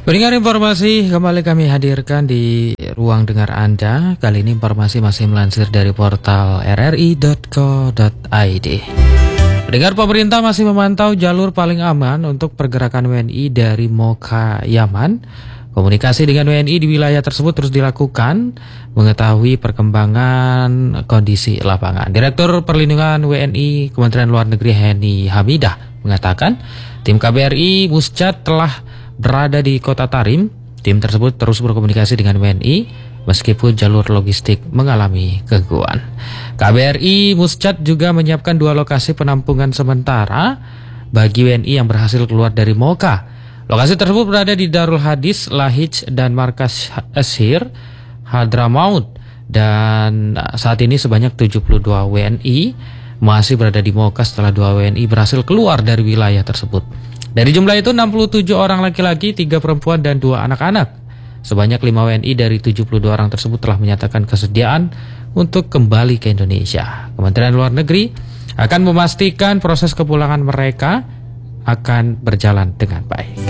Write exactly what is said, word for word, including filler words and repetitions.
Pendengar informasi kembali kami hadirkan di ruang dengar Anda. Kali ini informasi masih melansir dari portal r r i dot co dot i d. Pendengar, pemerintah masih memantau jalur paling aman untuk pergerakan W N I dari Mocha, Yaman. Komunikasi dengan W N I di wilayah tersebut terus dilakukan mengetahui perkembangan kondisi lapangan. Direktur Perlindungan W N I Kementerian Luar Negeri Heni Hamidah mengatakan tim K B R I Muscat telah berada di Kota Tarim. Tim tersebut terus berkomunikasi dengan W N I meskipun jalur logistik mengalami gangguan. K B R I Muscat juga menyiapkan dua lokasi penampungan sementara bagi W N I yang berhasil keluar dari Mocha. Lokasi tersebut berada di Darul Hadis, Lahij, dan Markas Ashir, Hadramaut. Dan saat ini sebanyak tujuh puluh dua W N I masih berada di Mocha setelah dua W N I berhasil keluar dari wilayah tersebut. Dari jumlah itu enam puluh tujuh orang laki-laki, tiga perempuan, dan dua anak-anak. Sebanyak lima W N I dari tujuh puluh dua orang tersebut telah menyatakan kesediaan untuk kembali ke Indonesia. Kementerian Luar Negeri akan memastikan proses kepulangan mereka akan berjalan dengan baik.